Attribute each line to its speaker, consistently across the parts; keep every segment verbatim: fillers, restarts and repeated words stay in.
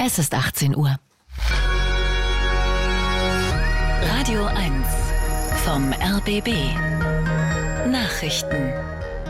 Speaker 1: Es ist achtzehn Uhr. Radio eins vom R B B. Nachrichten.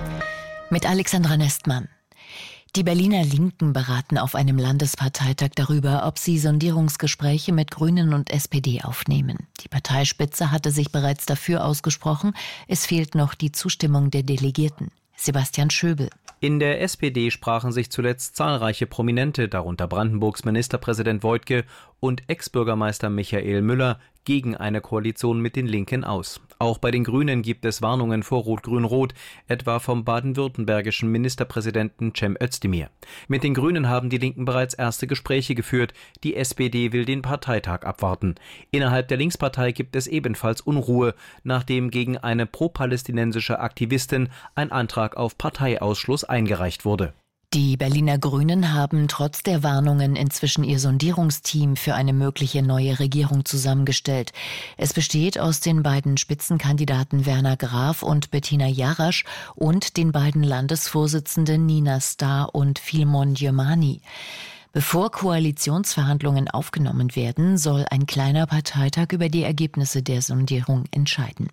Speaker 1: Mit Alexandra Nestmann. Die Berliner Linken beraten auf einem Landesparteitag darüber, ob sie Sondierungsgespräche mit Grünen und S P D aufnehmen. Die Parteispitze hatte sich bereits dafür ausgesprochen. Es fehlt noch die Zustimmung der Delegierten. Sebastian Schöbel.
Speaker 2: In der S P D sprachen sich zuletzt zahlreiche Prominente, darunter Brandenburgs Ministerpräsident Woidke und Ex-Bürgermeister Michael Müller, gegen eine Koalition mit den Linken aus. Auch bei den Grünen gibt es Warnungen vor Rot-Grün-Rot, etwa vom baden-württembergischen Ministerpräsidenten Cem Özdemir. Mit den Grünen haben die Linken bereits erste Gespräche geführt. Die S P D will den Parteitag abwarten. Innerhalb der Linkspartei gibt es ebenfalls Unruhe, nachdem gegen eine pro-palästinensische Aktivistin ein Antrag auf Parteiausschluss eingereicht wurde.
Speaker 1: Die Berliner Grünen haben trotz der Warnungen inzwischen ihr Sondierungsteam für eine mögliche neue Regierung zusammengestellt. Es besteht aus den beiden Spitzenkandidaten Werner Graf und Bettina Jarasch und den beiden Landesvorsitzenden Nina Starr und Philemon Djimani. Bevor Koalitionsverhandlungen aufgenommen werden, soll ein kleiner Parteitag über die Ergebnisse der Sondierung entscheiden.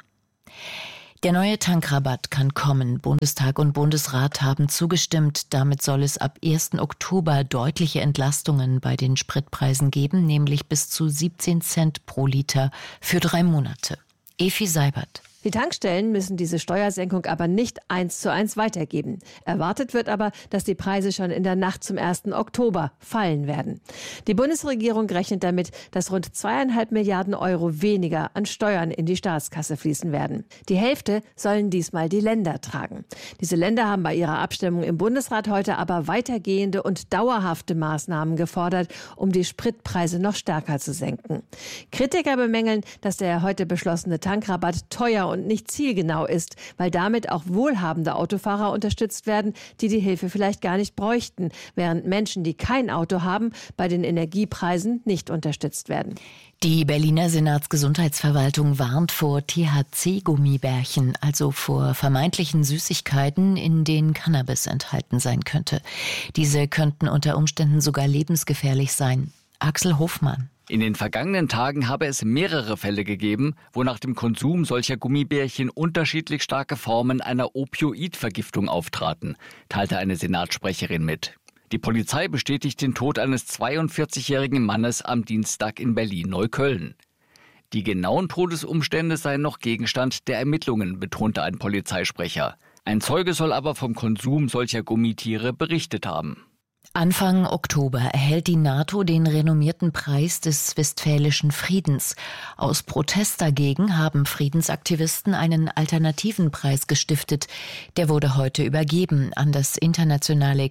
Speaker 1: Der neue Tankrabatt kann kommen. Bundestag und Bundesrat haben zugestimmt. Damit soll es ab ersten Oktober deutliche Entlastungen bei den Spritpreisen geben, nämlich bis zu siebzehn Cent pro Liter für drei Monate. Efi Seibert.
Speaker 3: Die Tankstellen müssen diese Steuersenkung aber nicht eins zu eins weitergeben. Erwartet wird aber, dass die Preise schon in der Nacht zum ersten Oktober fallen werden. Die Bundesregierung rechnet damit, dass rund zweieinhalb Milliarden Euro weniger an Steuern in die Staatskasse fließen werden. Die Hälfte sollen diesmal die Länder tragen. Diese Länder haben bei ihrer Abstimmung im Bundesrat heute aber weitergehende und dauerhafte Maßnahmen gefordert, um die Spritpreise noch stärker zu senken. Kritiker bemängeln, dass der heute beschlossene Tankrabatt teuer und nicht zielgenau ist, weil damit auch wohlhabende Autofahrer unterstützt werden, die die Hilfe vielleicht gar nicht bräuchten, während Menschen, die kein Auto haben, bei den Energiepreisen nicht unterstützt werden.
Speaker 1: Die Berliner Senatsgesundheitsverwaltung warnt vor T H C-Gummibärchen, also vor vermeintlichen Süßigkeiten, in denen Cannabis enthalten sein könnte. Diese könnten unter Umständen sogar lebensgefährlich sein. Axel Hofmann.
Speaker 4: In den vergangenen Tagen habe es mehrere Fälle gegeben, wo nach dem Konsum solcher Gummibärchen unterschiedlich starke Formen einer Opioidvergiftung auftraten, teilte eine Senatssprecherin mit. Die Polizei bestätigt den Tod eines zweiundvierzigjährigen Mannes am Dienstag in Berlin-Neukölln. Die genauen Todesumstände seien noch Gegenstand der Ermittlungen, betonte ein Polizeisprecher. Ein Zeuge soll aber vom Konsum solcher Gummitiere berichtet haben.
Speaker 1: Anfang Oktober erhält die NATO den renommierten Preis des Westfälischen Friedens. Aus Protest dagegen haben Friedensaktivisten einen alternativen Preis gestiftet. Der wurde heute übergeben an das internationale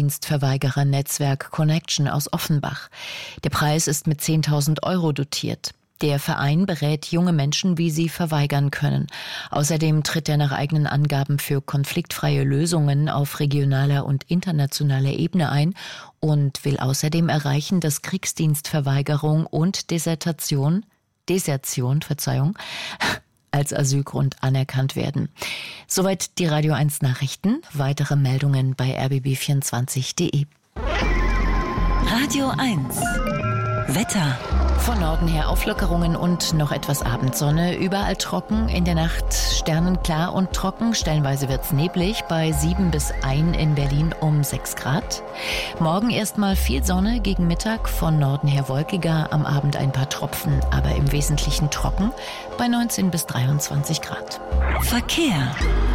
Speaker 1: Kriegsdienstverweigerer-Netzwerk Connection aus Offenbach. Der Preis ist mit zehntausend Euro dotiert. Der Verein berät junge Menschen, wie sie verweigern können. Außerdem tritt er nach eigenen Angaben für konfliktfreie Lösungen auf regionaler und internationaler Ebene ein und will außerdem erreichen, dass Kriegsdienstverweigerung und Desertation, Desertion, Verzeihung, als Asylgrund anerkannt werden. Soweit die Radio eins Nachrichten. Weitere Meldungen bei r b b vierundzwanzig punkt d e.
Speaker 5: Radio eins Wetter.
Speaker 1: Von Norden her Auflockerungen und noch etwas Abendsonne. Überall trocken, in der Nacht sternenklar und trocken. Stellenweise wird's neblig, bei sieben bis eins in Berlin um sechs Grad. Morgen erstmal viel Sonne, gegen Mittag von Norden her wolkiger, am Abend ein paar Tropfen, aber im Wesentlichen trocken, bei neunzehn bis dreiundzwanzig Grad.
Speaker 5: Verkehr.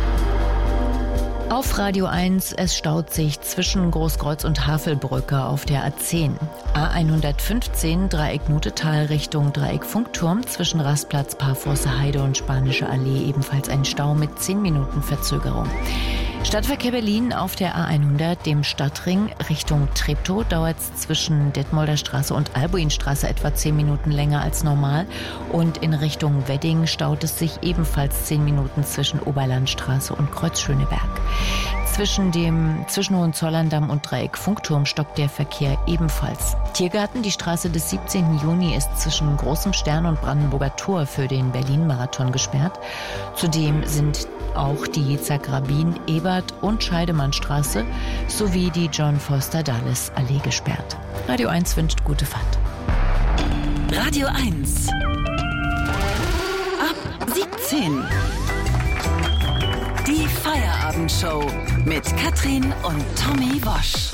Speaker 1: Auf Radio eins, es staut sich zwischen Großkreuz und Havelbrücke auf der A zehn. A hundertfünfzehn, Dreieck Nutetal Richtung Dreieck Funkturm, zwischen Rastplatz, Parforster Heide und Spanische Allee ebenfalls ein Stau mit zehn Minuten Verzögerung. Stadtverkehr Berlin auf der A hundert, dem Stadtring Richtung Treptow, dauert es zwischen Detmolder Straße und Albuinstraße etwa zehn Minuten länger als normal. Und in Richtung Wedding staut es sich ebenfalls zehn Minuten zwischen Oberlandstraße und Kreuzschöneberg. Zwischen dem zwischen Hohenzollern-Damm und Dreieck Funkturm stockt der Verkehr ebenfalls. Tiergarten, die Straße des siebzehnten Juni, ist zwischen Großem Stern und Brandenburger Tor für den Berlin-Marathon gesperrt. Zudem sind auch die Zagrabin, Ebert und Scheidemannstraße sowie die John Foster Dulles Allee gesperrt. Radio eins wünscht gute Fahrt.
Speaker 5: Radio eins. Ab siebzehn. Die Feierabendshow mit Katrin und Tommy Wosch.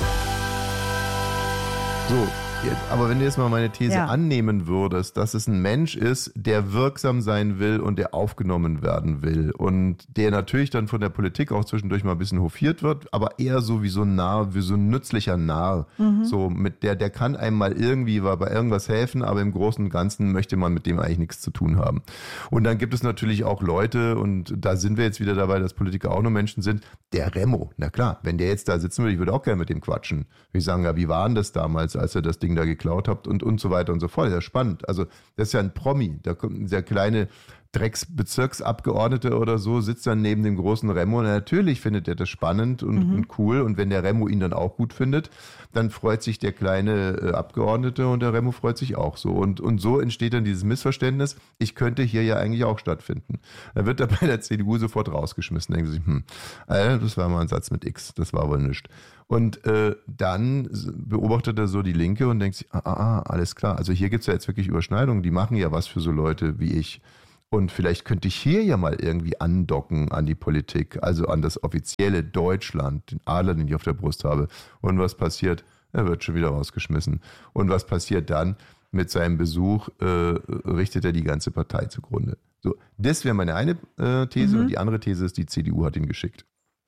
Speaker 6: So, aber wenn du jetzt mal meine These
Speaker 7: ja.
Speaker 6: annehmen würdest, dass es ein Mensch ist, der wirksam sein will und der aufgenommen werden will und der natürlich dann von der Politik auch zwischendurch mal ein bisschen hofiert wird, aber eher so wie so ein Narr, wie so ein nützlicher Narr. Mhm. So mit der, der kann einem mal irgendwie bei irgendwas helfen, aber im Großen und Ganzen möchte man mit dem eigentlich nichts zu tun haben. Und dann gibt es natürlich auch Leute, und da sind wir jetzt wieder dabei, dass Politiker auch nur Menschen sind, der Remo, na klar, wenn der jetzt da sitzen würde, ich würde auch gerne mit dem quatschen. Ich sagen, ja, wie war denn das damals, als er das Ding da geklaut habt und, und so weiter und so fort. Das ist spannend. Also das ist ja ein Promi. Da kommt ein sehr kleine Drecksbezirksabgeordnete oder so, sitzt dann neben dem großen Remo. Und natürlich findet er das spannend und, mhm. und cool. Und wenn der Remo ihn dann auch gut findet, dann freut sich der kleine äh, Abgeordnete und der Remo freut sich auch so. Und, und so entsteht dann dieses Missverständnis, ich könnte hier ja eigentlich auch stattfinden. Da wird er bei der C D U sofort rausgeschmissen. Denken sie, hm, äh, das war mal ein Satz mit X, das war wohl nichts. Und äh, dann beobachtet er so die Linke und denkt sich, ah, ah, alles klar, also hier gibt es ja jetzt wirklich Überschneidungen, die machen ja was für so Leute wie ich. Und vielleicht könnte ich hier ja mal irgendwie andocken an die Politik, also an das offizielle Deutschland, den Adler, den ich auf der Brust habe. Und was passiert? Er wird schon wieder rausgeschmissen. Und was passiert dann? Mit seinem Besuch äh, richtet er die ganze Partei zugrunde. So, das wäre meine eine äh, These. Mhm. Und die andere These ist, die C D U hat ihn geschickt.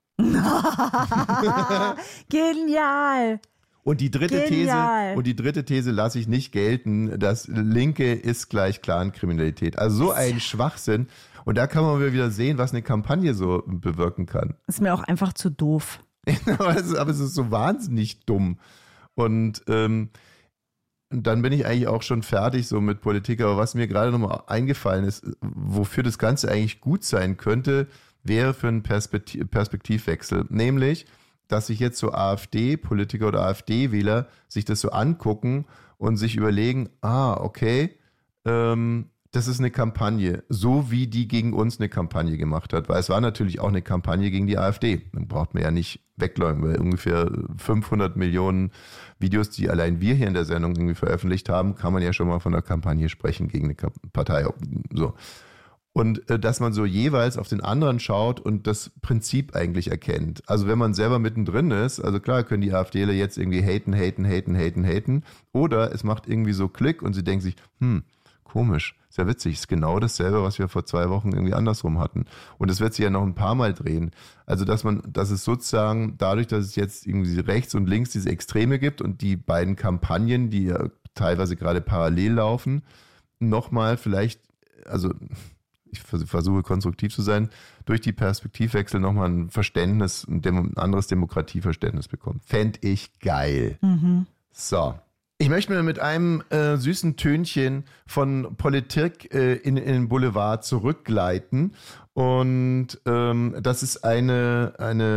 Speaker 7: Genial!
Speaker 6: Und die dritte
Speaker 7: Genial.
Speaker 6: These, und die dritte These lasse ich nicht gelten, dass Linke ist gleich Clankriminalität. Also so ein Schwachsinn. Und da kann man wieder sehen, was eine Kampagne so bewirken kann.
Speaker 7: Ist mir auch einfach zu doof.
Speaker 6: aber, es ist, aber es ist so wahnsinnig dumm. Und ähm, dann bin ich eigentlich auch schon fertig so mit Politik. Aber was mir gerade nochmal eingefallen ist, wofür das Ganze eigentlich gut sein könnte, wäre für einen Perspektiv- Perspektivwechsel. Nämlich, dass sich jetzt so AfD-Politiker oder AfD-Wähler sich das so angucken und sich überlegen, ah, okay, ähm, das ist eine Kampagne, so wie die gegen uns eine Kampagne gemacht hat. Weil es war natürlich auch eine Kampagne gegen die AfD. Dann braucht man ja nicht wegleugnen, weil ungefähr fünfhundert Millionen Videos, die allein wir hier in der Sendung irgendwie veröffentlicht haben, kann man ja schon mal von einer Kampagne sprechen gegen eine Partei. So. Und äh, dass man so jeweils auf den anderen schaut und das Prinzip eigentlich erkennt. Also wenn man selber mittendrin ist, also klar können die AfDler jetzt irgendwie haten, haten, haten, haten, haten. Oder es macht irgendwie so Klick und sie denken sich, hm, komisch, ist ja witzig, ist genau dasselbe, was wir vor zwei Wochen irgendwie andersrum hatten. Und es wird sich ja noch ein paar Mal drehen. Also dass man, dass es sozusagen dadurch, dass es jetzt irgendwie rechts und links diese Extreme gibt und die beiden Kampagnen, die ja teilweise gerade parallel laufen, nochmal vielleicht, also ich versuche konstruktiv zu sein, durch die Perspektivwechsel nochmal ein Verständnis, ein, Demo, ein anderes Demokratieverständnis bekommt. Fände ich geil. Mhm. So. Ich möchte mir mit einem äh, süßen Tönchen von Politik äh, in, in den Boulevard zurückgleiten. Und ähm, das ist eine,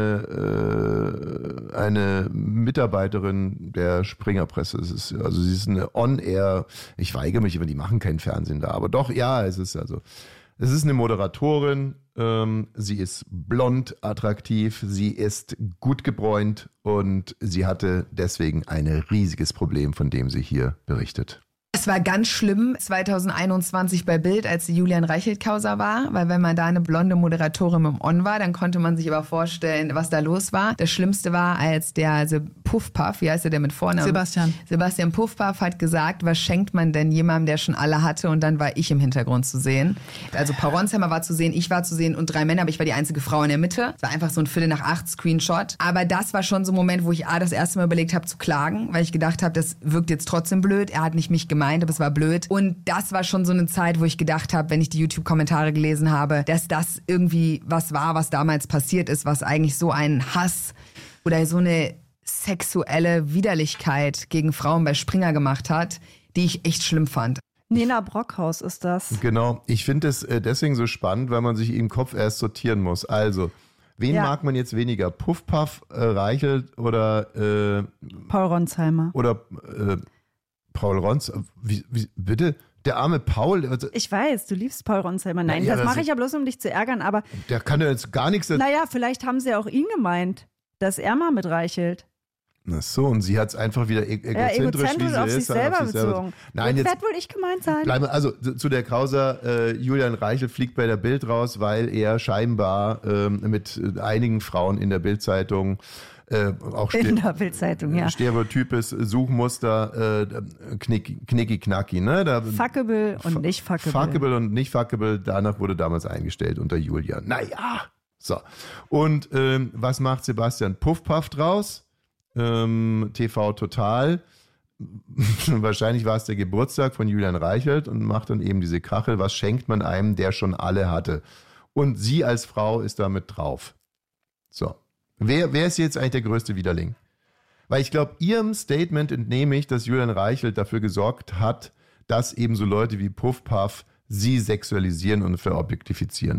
Speaker 6: eine, äh, eine Mitarbeiterin der Springerpresse. Es ist, also sie ist eine On-Air, ich weigere mich, aber die machen kein Fernsehen da. Aber doch, ja, es ist also... Es ist eine Moderatorin, ähm, sie ist blond, attraktiv, sie ist gut gebräunt und sie hatte deswegen ein riesiges Problem, von dem sie hier berichtet.
Speaker 8: Es war ganz schlimm zwanzig einundzwanzig bei Bild, als die Julian Reichelt-Causa war, weil wenn man da eine blonde Moderatorin mit dem On war, dann konnte man sich aber vorstellen, was da los war. Das Schlimmste war, als der Puffpuff, wie heißt der, der mit Vornamen?
Speaker 7: Sebastian.
Speaker 8: Sebastian Puffpuff hat gesagt, was schenkt man denn jemandem, der schon alle hatte, und dann war ich im Hintergrund zu sehen. Also Paul Ronsheimer war zu sehen, ich war zu sehen und drei Männer, aber ich war die einzige Frau in der Mitte. Es war einfach so ein Viertel nach acht Screenshot. Aber das war schon so ein Moment, wo ich A, das erste Mal überlegt habe zu klagen, weil ich gedacht habe, das wirkt jetzt trotzdem blöd. Er hat nicht mich gemeint, aber es war blöd. Und das war schon so eine Zeit, wo ich gedacht habe, wenn ich die YouTube-Kommentare gelesen habe, dass das irgendwie was war, was damals passiert ist, was eigentlich so einen Hass oder so eine sexuelle Widerlichkeit gegen Frauen bei Springer gemacht hat, die ich echt schlimm fand.
Speaker 7: Nena Brockhaus ist das.
Speaker 6: Genau. Ich finde es deswegen so spannend, weil man sich im Kopf erst sortieren muss. Also, wen ja. mag man jetzt weniger? Puffpuff, äh, Reichelt oder äh,
Speaker 7: Paul Ronsheimer?
Speaker 6: Oder äh, Paul Rons, wie, wie, bitte? Der arme Paul. Also,
Speaker 7: ich weiß, du liebst Paul Ronsheimer. Nein, ja, das mache ich ja bloß, um dich zu ärgern, aber...
Speaker 6: Der kann ja jetzt gar nichts...
Speaker 7: Naja, vielleicht haben sie auch ihn gemeint, dass er mal mit Reichelt.
Speaker 6: Ach so, und sie hat es einfach wieder e- egozentrisch,
Speaker 7: ja, egozentrisch
Speaker 6: wie sie
Speaker 7: auf
Speaker 6: ist,
Speaker 7: sich selber
Speaker 6: auf sich selber
Speaker 7: bezogen.
Speaker 6: Nein,
Speaker 7: das
Speaker 6: jetzt
Speaker 7: wird wohl ich gemeint sein.
Speaker 6: bleiben, also zu der Causa, äh, Julian Reichelt fliegt bei der Bild raus, weil er scheinbar äh, mit einigen Frauen in der Bildzeitung äh, auch
Speaker 7: in der Bildzeitung, ja.
Speaker 6: Stereotypes Suchmuster, äh, knick, knicki knacki, ne? Da,
Speaker 7: fuckable und nicht fuckable.
Speaker 6: Fuckable und nicht fuckable, danach wurde damals eingestellt unter Julian. Naja, so. Und ähm, was macht Sebastian Puffpaff draus? Ähm, T V Total. Wahrscheinlich war es der Geburtstag von Julian Reichelt und macht dann eben diese Kachel. Was schenkt man einem, der schon alle hatte? Und sie als Frau ist damit drauf. So. Wer, wer ist jetzt eigentlich der größte Widerling? Weil ich glaube, ihrem Statement entnehme ich, dass Julian Reichelt dafür gesorgt hat, dass eben so Leute wie Puffpaff sie sexualisieren und verobjektifizieren.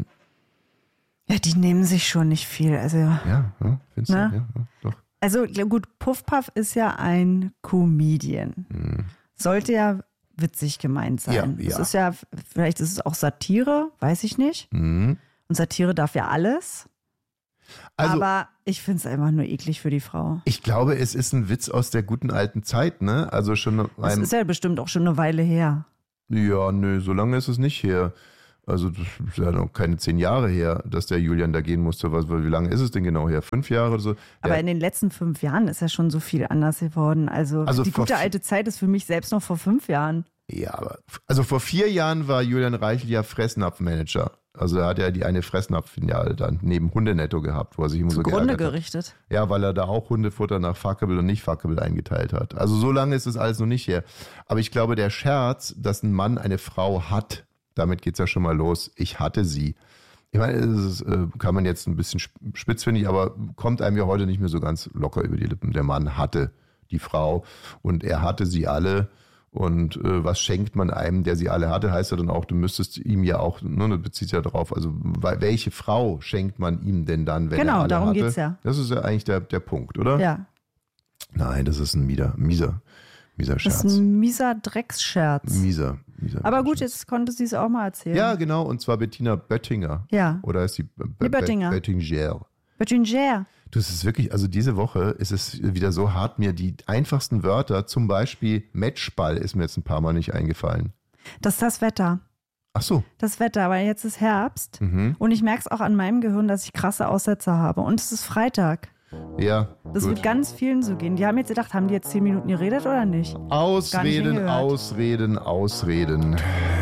Speaker 7: Ja, die nehmen sich schon nicht viel. Also,
Speaker 6: ja, ja findest
Speaker 7: ne?
Speaker 6: du? Ja, ja, doch.
Speaker 7: Also gut, Puffpaff ist ja ein Comedian. Hm. Sollte ja witzig gemeint sein.
Speaker 6: Ja, ja.
Speaker 7: Es ist ja, vielleicht ist es auch Satire, weiß ich nicht.
Speaker 6: Hm.
Speaker 7: Und Satire darf ja alles. Also, aber ich finde es einfach nur eklig für die Frau.
Speaker 6: Ich glaube, es ist ein Witz aus der guten alten Zeit, ne? Also schon.
Speaker 7: Das ist ja bestimmt auch schon eine Weile her.
Speaker 6: Ja, nö, so lange ist es nicht her. Also das ist ja noch keine zehn Jahre her, dass der Julian da gehen musste. Was, wie lange ist es denn genau her? Fünf Jahre oder so?
Speaker 7: Aber
Speaker 6: der,
Speaker 7: in den letzten fünf Jahren ist ja schon so viel anders geworden. Also,
Speaker 6: also
Speaker 7: die gute alte Zeit ist für mich selbst noch vor fünf Jahren.
Speaker 6: Ja, aber also vor vier Jahren war Julian Reichelt ja Fressnapfmanager. Also er hat ja die eine Fressnapf-Filiale dann neben Hundenetto gehabt, wo er sich immer so geärgert hat.
Speaker 7: Zugrunde gerichtet.
Speaker 6: Ja, weil er da auch Hundefutter nach fuckable und nicht fuckable eingeteilt hat. Also so lange ist das alles noch nicht her. Aber ich glaube, der Scherz, dass ein Mann eine Frau hat, damit geht's ja schon mal los. Ich hatte sie. Ich meine, das äh, kann man jetzt ein bisschen spitz, finde ich, aber kommt einem ja heute nicht mehr so ganz locker über die Lippen. Der Mann hatte die Frau und er hatte sie alle. Und äh, was schenkt man einem, der sie alle hatte, heißt ja dann auch, du müsstest ihm ja auch, ne, das bezieht ja darauf, also welche Frau schenkt man ihm denn dann, wenn
Speaker 7: genau,
Speaker 6: er alle
Speaker 7: darum
Speaker 6: hatte?
Speaker 7: Geht's ja.
Speaker 6: Das ist ja eigentlich der, der Punkt, oder?
Speaker 7: Ja.
Speaker 6: Nein, das ist ein mieser, mieser, mieser Scherz.
Speaker 7: Das ist ein mieser Drecksscherz.
Speaker 6: Mieser, mieser.
Speaker 7: Aber gut,
Speaker 6: Scherz.
Speaker 7: jetzt konnte sie es auch mal erzählen.
Speaker 6: Ja, genau, und zwar Bettina Böttinger.
Speaker 7: Ja.
Speaker 6: Oder ist sie B-
Speaker 7: Die Böttinger.
Speaker 6: Böttinger.
Speaker 7: Böttinger.
Speaker 6: Du, es ist wirklich, also diese Woche ist es wieder so hart, mir die einfachsten Wörter, zum Beispiel Matchball, ist mir jetzt ein paar Mal nicht eingefallen.
Speaker 7: Das ist das Wetter.
Speaker 6: Ach so.
Speaker 7: Das Wetter, weil jetzt ist Herbst
Speaker 6: Mhm.
Speaker 7: und ich merke es auch an meinem Gehirn, dass ich krasse Aussetzer habe. Und es ist Freitag.
Speaker 6: Ja,
Speaker 7: Das
Speaker 6: gut.
Speaker 7: wird ganz vielen so gehen. Die haben jetzt gedacht, haben die jetzt zehn Minuten geredet oder nicht?
Speaker 6: Ausreden,
Speaker 7: hingehört.
Speaker 6: ausreden, ausreden.